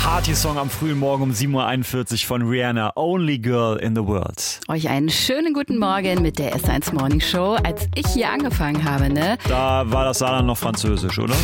Party-Song am frühen Morgen um 7.41 Uhr von Rihanna, Only Girl in the World. Euch einen schönen guten Morgen mit der S1 Morning Show. Als ich hier angefangen habe, ne? Da war das Saarland noch französisch, oder?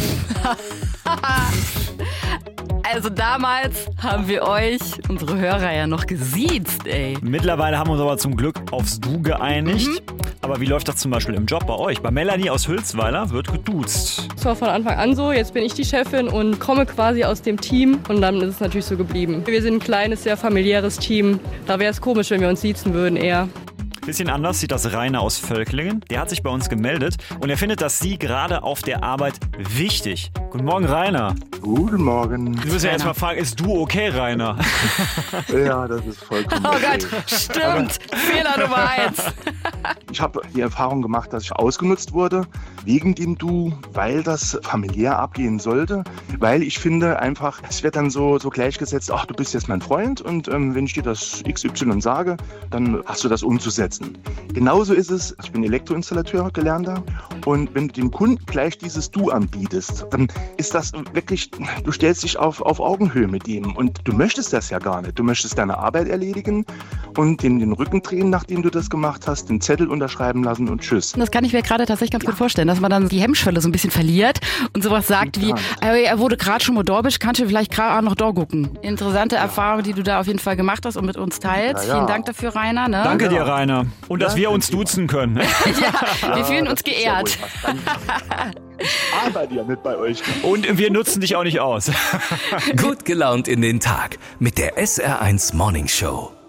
Also damals haben wir euch, unsere Hörer, ja noch gesiezt, ey. Mittlerweile haben wir uns aber zum Glück aufs Du geeinigt. Aber wie läuft das zum Beispiel im Job bei euch? Bei Melanie aus Hülsweiler wird geduzt. Das war von Anfang an so. Jetzt bin ich die Chefin und komme quasi aus dem Team. Und dann ist es natürlich so geblieben. Wir sind ein kleines, sehr familiäres Team. Da wäre es komisch, wenn wir uns siezen würden eher. Bisschen anders sieht das Rainer aus Völklingen. Der hat sich bei uns gemeldet und er findet das Sie gerade auf der Arbeit wichtig. Guten Morgen, Rainer. Guten Morgen. Du musst ja erst mal fragen, ist du okay, Rainer? Ja, das ist vollkommen Oh okay. Gott, stimmt. Fehler Nummer 1. Ich habe die Erfahrung gemacht, dass ich ausgenutzt wurde wegen dem Du, weil das familiär abgehen sollte. Weil ich finde einfach, es wird dann so gleichgesetzt, ach, du bist jetzt mein Freund und wenn ich dir das XY sage, dann hast du das umzusetzen. Genauso ist es, ich bin Elektroinstallateur, gelernter, und wenn du dem Kunden gleich dieses Du anbietest, dann ist das wirklich, du stellst dich auf Augenhöhe mit ihm und du möchtest das ja gar nicht. Du möchtest deine Arbeit erledigen und den Rücken drehen, nachdem du das gemacht hast, den Zettel unterschreiben lassen und tschüss. Das kann ich mir gerade tatsächlich ganz gut vorstellen, dass man dann die Hemmschwelle so ein bisschen verliert und sowas sagt wie, er wurde gerade schon mal dorbisch, kannst du vielleicht gerade auch noch da gucken. Interessante Erfahrung, die du da auf jeden Fall gemacht hast und mit uns teilst. Ja. Vielen Dank dafür, Rainer. Ne? Danke dir, Rainer. Und dass wir uns kein Thema. duzen können. Ja, wir fühlen uns das ist ja geehrt. wohl was. Ich arbeite ja mit bei euch. Und wir nutzen dich auch nicht aus. Gut gelaunt in den Tag mit der SR1 Morning Show.